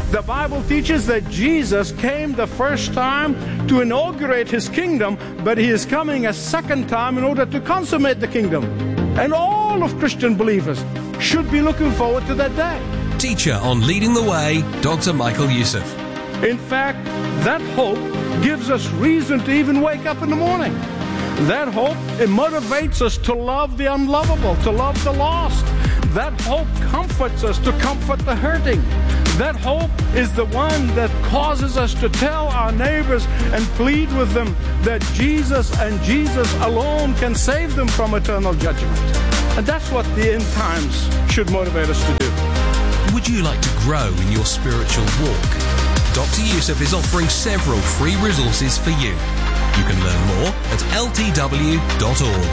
The Bible teaches that Jesus came the first time to inaugurate his kingdom, but he is coming a second time in order to consummate the kingdom. And all of Christian believers should be looking forward to that day. Teacher on Leading the Way, Dr. Michael Youssef. In fact, that hope gives us reason to even wake up in the morning. That hope, it motivates us to love the unlovable, to love the lost. That hope comforts us to comfort the hurting. That hope is the one that causes us to tell our neighbors and plead with them that Jesus and Jesus alone can save them from eternal judgment. And that's what the end times should motivate us to do. Would you like to grow in your spiritual walk? Dr. Youssef is offering several free resources for you. You can learn more at ltw.org.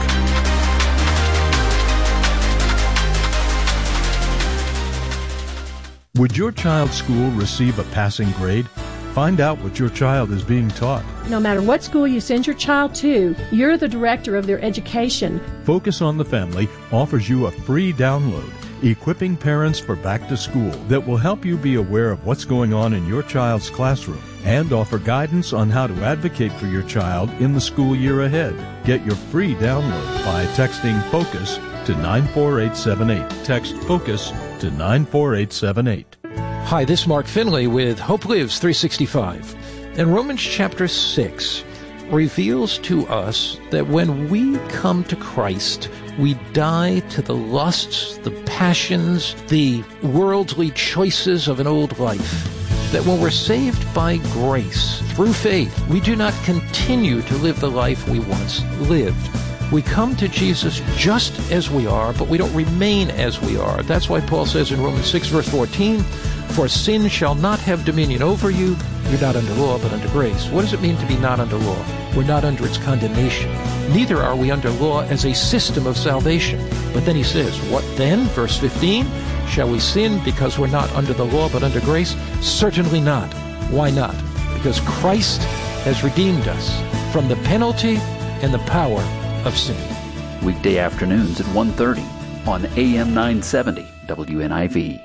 Would your child's school receive a passing grade? Find out what your child is being taught. No matter what school you send your child to, you're the director of their education. Focus on the Family offers you a free download, Equipping Parents for Back to School, that will help you be aware of what's going on in your child's classroom and offer guidance on how to advocate for your child in the school year ahead. Get your free download by texting FOCUS to 94878. Text FOCUS to 94878. Hi, this is Mark Finley with Hope Lives 365. And Romans chapter 6 reveals to us that when we come to Christ, we die to the lusts, the passions, the worldly choices of an old life. That when we're saved by grace, through faith, we do not continue to live the life we once lived. We come to Jesus just as we are, but we don't remain as we are. That's why Paul says in Romans 6, verse 14, "For sin shall not have dominion over you." You're not under law, but under grace. What does it mean to be not under law? We're not under its condemnation. Neither are we under law as a system of salvation. But then he says, what then? Verse 15, "Shall we sin because we're not under the law, but under grace? Certainly not." Why not? Because Christ has redeemed us from the penalty and the power of sin. Weekday afternoons at 1:30 on AM 970 WNIV.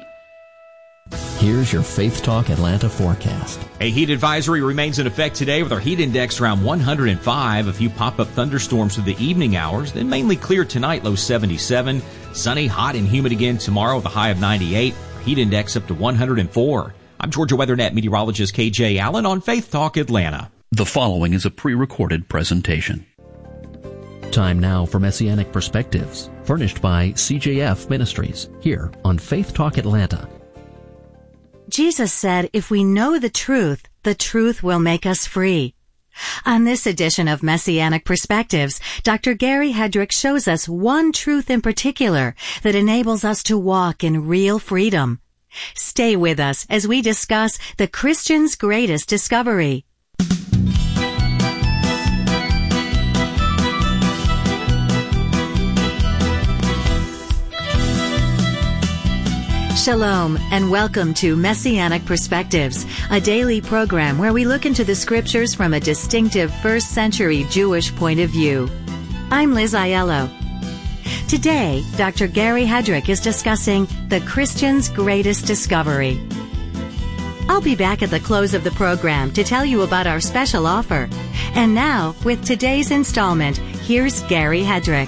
Here's your Faith Talk Atlanta forecast. A heat advisory remains in effect today with our heat index around 105. A few pop-up thunderstorms through the evening hours, then mainly clear tonight, low 77. Sunny, hot, and humid again tomorrow with a high of 98. Our heat index up to 104. I'm Georgia WeatherNet meteorologist KJ Allen on Faith Talk Atlanta. The following is a pre-recorded presentation. Time now for Messianic Perspectives, furnished by CJF Ministries, here on Faith Talk Atlanta. Jesus said, if we know the truth will make us free. On this edition of Messianic Perspectives, Dr. Gary Hedrick shows us one truth in particular that enables us to walk in real freedom. Stay with us as we discuss the Christian's greatest discovery. Shalom, and welcome to Messianic Perspectives, a daily program where we look into the scriptures from a distinctive first-century Jewish point of view. I'm Liz Aiello. Today, Dr. Gary Hedrick is discussing the Christian's greatest discovery. I'll be back at the close of the program to tell you about our special offer. And now, with today's installment, here's Gary Hedrick.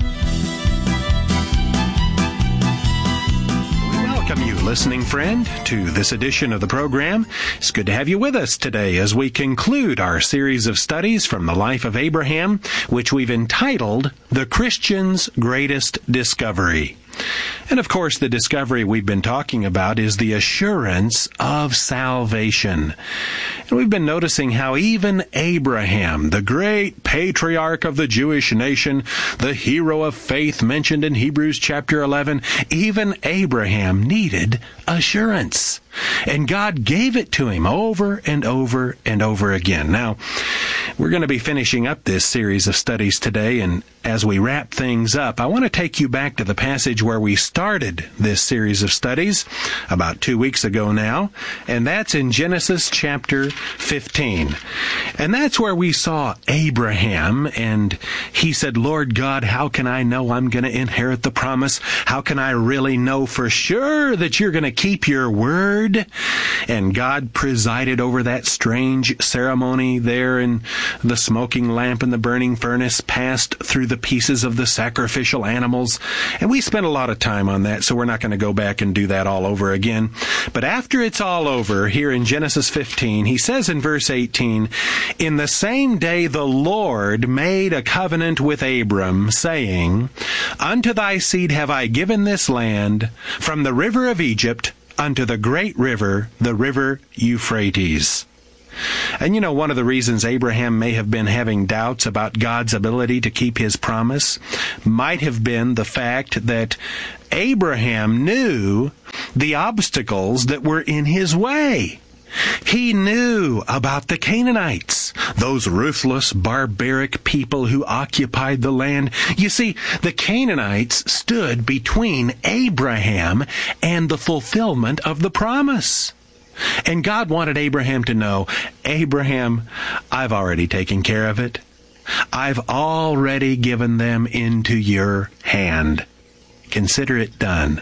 Welcome you, listening friend, to this edition of the program. It's good to have you with us today as we conclude our series of studies from the life of Abraham, which we've entitled The Christian's Greatest Discovery. And of course, the discovery we've been talking about is the assurance of salvation. And we've been noticing how even Abraham, the great patriarch of the Jewish nation, the hero of faith mentioned in Hebrews chapter 11, even Abraham needed assurance. And God gave it to him over and over and over again. Now, we're going to be finishing up this series of studies today, and as we wrap things up, I want to take you back to the passage where we started this series of studies about 2 weeks ago now, and that's in Genesis chapter 15. And that's where we saw Abraham, and he said, Lord God, how can I know I'm going to inherit the promise? How can I really know for sure that you're going to keep your word? Lord. And God presided over that strange ceremony there, and the smoking lamp and the burning furnace passed through the pieces of the sacrificial animals. And we spent a lot of time on that, so we're not going to go back and do that all over again. But after it's all over, here in Genesis 15, he says in verse 18, "In the same day the Lord made a covenant with Abram, saying, Unto thy seed have I given this land, from the river of Egypt unto the great river, the river Euphrates." And you know, one of the reasons Abraham may have been having doubts about God's ability to keep his promise might have been the fact that Abraham knew the obstacles that were in his way. He knew about the Canaanites, those ruthless, barbaric people who occupied the land. You see, the Canaanites stood between Abraham and the fulfillment of the promise. And God wanted Abraham to know, Abraham, I've already taken care of it. I've already given them into your hand. Consider it done.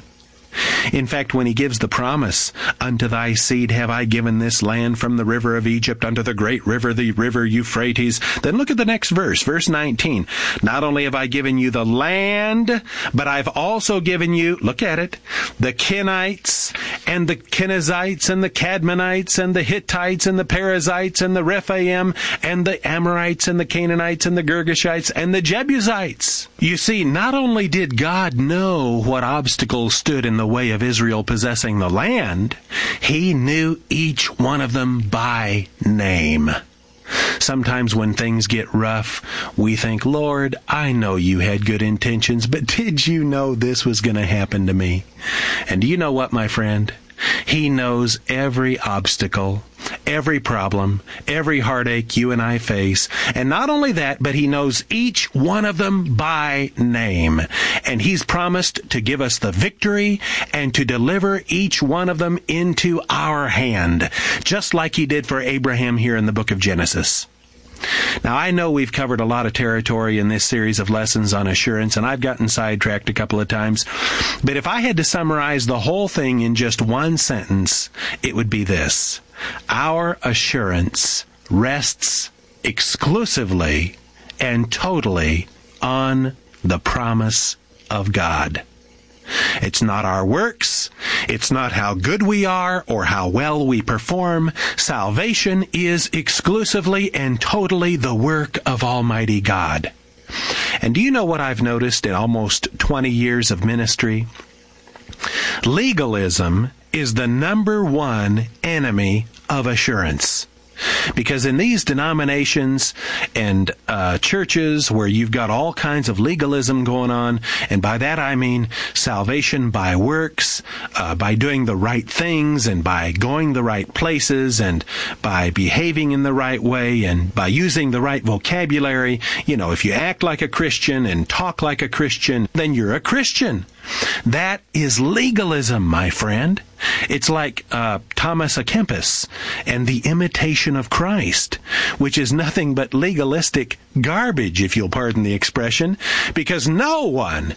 In fact, when he gives the promise, "Unto thy seed have I given this land, from the river of Egypt unto the great river, the river Euphrates," then look at the next verse, verse 19. "Not only have I given you the land, but I've also given you," look at it, "the Kenites and the Kenizzites and the Cadmonites and the Hittites and the Perizzites and the Rephaim and the Amorites and the Canaanites and the Girgashites and the Jebusites." You see, not only did God know what obstacles stood in the way of Israel possessing the land, he knew each one of them by name. Sometimes when things get rough, we think, "Lord, I know you had good intentions, but did you know this was going to happen to me?" And do you know what, my friend? He knows every obstacle, every problem, every heartache you and I face. And not only that, but he knows each one of them by name. And he's promised to give us the victory and to deliver each one of them into our hand, just like he did for Abraham here in the book of Genesis. Now, I know we've covered a lot of territory in this series of lessons on assurance, and I've gotten sidetracked a couple of times. But if I had to summarize the whole thing in just one sentence, it would be this: our assurance rests exclusively and totally on the promise of God. It's not our works. It's not how good we are or how well we perform. Salvation is exclusively and totally the work of Almighty God. And do you know what I've noticed in almost 20 years of ministry? Legalism is the number one enemy of assurance. Because in these denominations and churches where you've got all kinds of legalism going on, and by that I mean salvation by works, by doing the right things and by going the right places and by behaving in the right way and by using the right vocabulary. You know, if you act like a Christian and talk like a Christian, then you're a Christian. That is legalism, my friend. It's like Thomas à Kempis and the Imitation of Christ, which is nothing but legalistic garbage, if you'll pardon the expression, because no one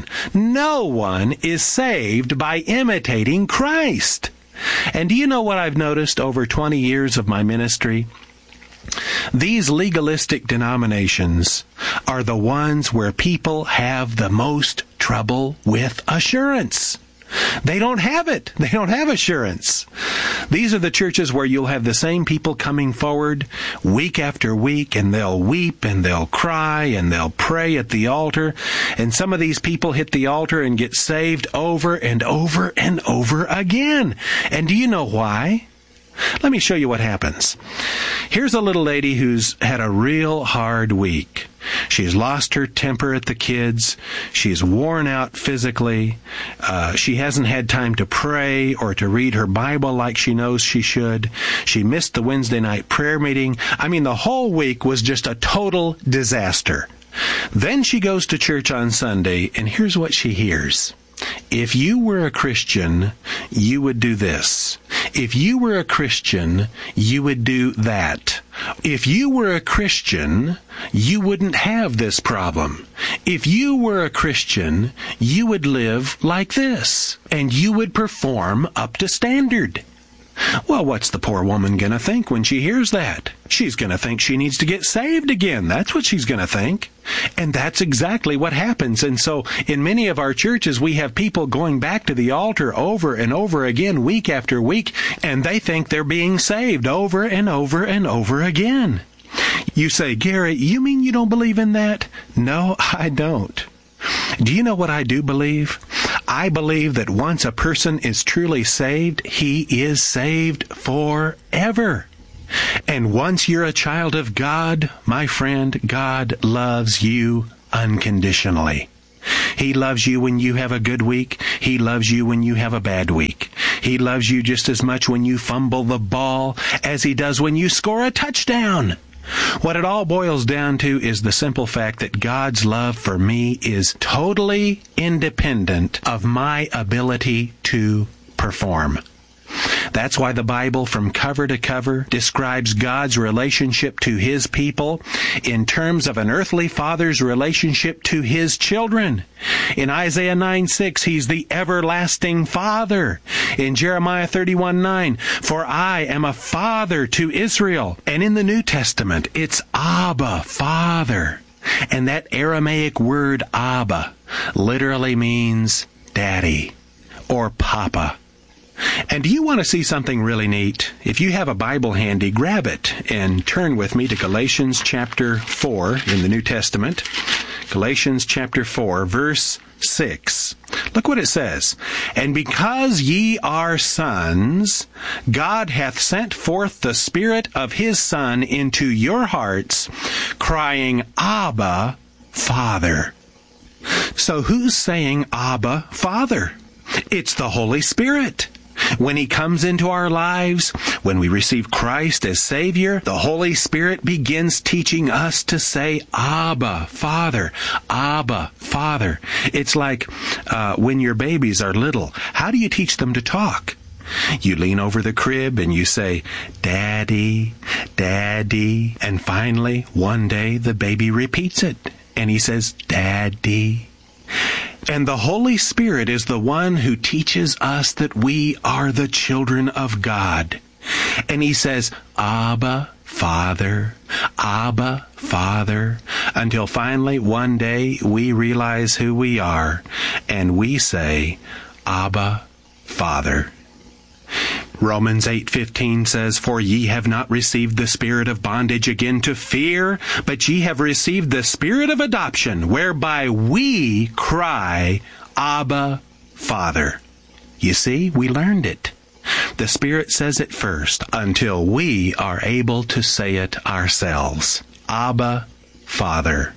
is saved by imitating Christ. And do you know what I've noticed over 20 years of my ministry? These legalistic denominations are the ones where people have the most trouble with assurance. They don't have it. They don't have assurance. These are the churches where you'll have the same people coming forward week after week, and they'll weep and they'll cry and they'll pray at the altar. And some of these people hit the altar and get saved over and over and over again. And do you know why? Let me show you what happens. Here's a little lady who's had a real hard week. She's lost her temper at the kids. She's worn out physically. She hasn't had time to pray or to read her Bible like she knows she should. She missed the Wednesday night prayer meeting. I mean, the whole week was just a total disaster. Then she goes to church on Sunday, and here's what she hears. If you were a Christian, you would do this. If you were a Christian, you would do that. If you were a Christian, you wouldn't have this problem. If you were a Christian, you would live like this, and you would perform up to standard. Well, what's the poor woman going to think when she hears that? She's going to think she needs to get saved again. That's what she's going to think. And that's exactly what happens. And so in many of our churches, we have people going back to the altar over and over again, week after week, and they think they're being saved over and over and over again. You say, Gary, you mean you don't believe in that? No, I don't. Do you know what I do believe? I believe that once a person is truly saved, he is saved forever. And once you're a child of God, my friend, God loves you unconditionally. He loves you when you have a good week. He loves you when you have a bad week. He loves you just as much when you fumble the ball as he does when you score a touchdown. What it all boils down to is the simple fact that God's love for me is totally independent of my ability to perform. That's why the Bible, from cover to cover, describes God's relationship to His people in terms of an earthly father's relationship to his children. In Isaiah 9:6, He's the everlasting Father. In Jeremiah 31:9, for I am a father to Israel. And in the New Testament, it's Abba, Father. And that Aramaic word Abba literally means daddy or papa. And do you want to see something really neat? If you have a Bible handy, grab it and turn with me to Galatians chapter 4 in the New Testament. Galatians chapter 4, verse 6. Look what it says. And because ye are sons, God hath sent forth the Spirit of His Son into your hearts, crying, Abba, Father. So who's saying Abba, Father? It's the Holy Spirit. When He comes into our lives, when we receive Christ as Savior, the Holy Spirit begins teaching us to say, Abba, Father, Abba, Father. It's like when your babies are little. How do you teach them to talk? You lean over the crib and you say, Daddy, Daddy. And finally, one day, the baby repeats it. And he says, Daddy. And the Holy Spirit is the one who teaches us that we are the children of God. And He says, Abba, Father, Abba, Father, until finally one day we realize who we are and we say, Abba, Father. Romans 8:15 says, For ye have not received the spirit of bondage again to fear, but ye have received the spirit of adoption, whereby we cry, Abba, Father. You see, we learned it. The Spirit says it first, until we are able to say it ourselves. Abba, Father.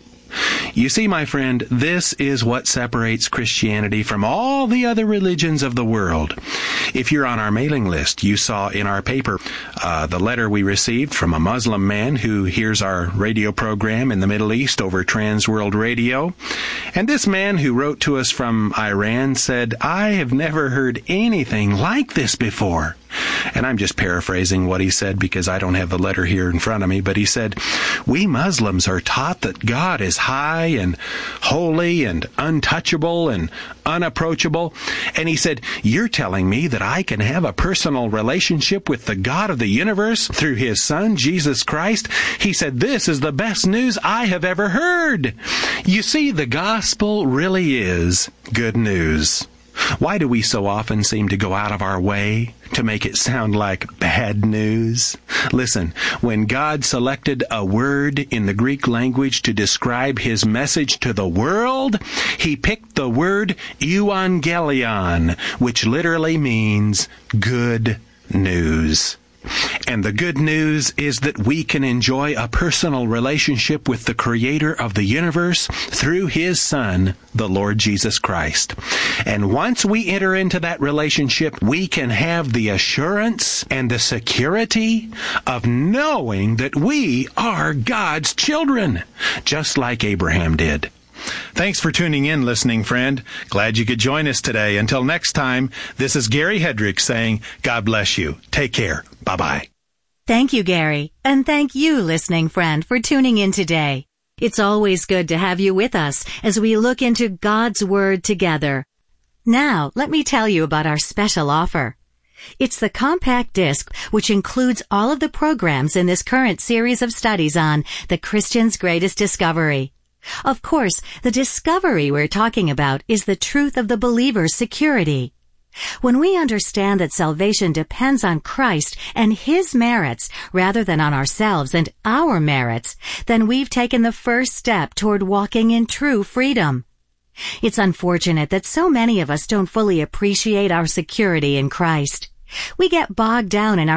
You see, my friend, this is what separates Christianity from all the other religions of the world. If you're on our mailing list, you saw in our paper the letter we received from a Muslim man who hears our radio program in the Middle East over Trans World Radio. And this man who wrote to us from Iran said, I have never heard anything like this before. And I'm just paraphrasing what he said because I don't have the letter here in front of me, but he said, we Muslims are taught that God is high and holy and untouchable and unapproachable. And he said, you're telling me that I can have a personal relationship with the God of the universe through His Son, Jesus Christ? He said, this is the best news I have ever heard. You see, the gospel really is good news. Why do we so often seem to go out of our way to make it sound like bad news? Listen, when God selected a word in the Greek language to describe His message to the world, He picked the word euangelion, which literally means good news. And the good news is that we can enjoy a personal relationship with the Creator of the universe through His Son, the Lord Jesus Christ. And once we enter into that relationship, we can have the assurance and the security of knowing that we are God's children, just like Abraham did. Thanks for tuning in, listening friend. Glad you could join us today. Until next time, this is Gary Hedrick saying, God bless you. Take care. Bye-bye. Thank you, Gary, and thank you, listening friend, for tuning in today. It's always good to have you with us as we look into God's Word together. Now, let me tell you about our special offer. It's the compact disc, which includes all of the programs in this current series of studies on the Christian's Greatest Discovery. Of course, the discovery we're talking about is the truth of the believer's security. When we understand that salvation depends on Christ and His merits rather than on ourselves and our merits, then we've taken the first step toward walking in true freedom. It's unfortunate that so many of us don't fully appreciate our security in Christ. We get bogged down in our